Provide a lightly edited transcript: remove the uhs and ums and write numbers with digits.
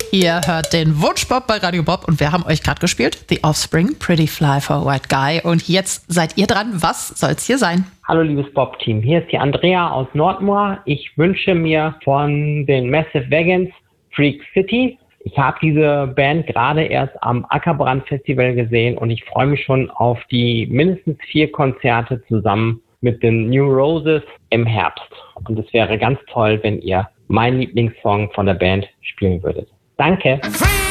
Ihr hört den Wunschpop bei Radio Bob und wir haben euch gerade gespielt. The Offspring, Pretty Fly for a White Guy. Und jetzt seid ihr dran. Was soll's hier sein? Hallo liebes Bob-Team, hier ist die Andrea aus Nordmoor. Ich wünsche mir von den Massive Wagons Freak City. Ich habe diese Band gerade erst am Ackerbrand Festival gesehen und ich freue mich schon auf die mindestens 4 Konzerte zusammen mit den New Roses im Herbst. Und es wäre ganz toll, wenn ihr meinen Lieblingssong von der Band spielen würdet. Danke!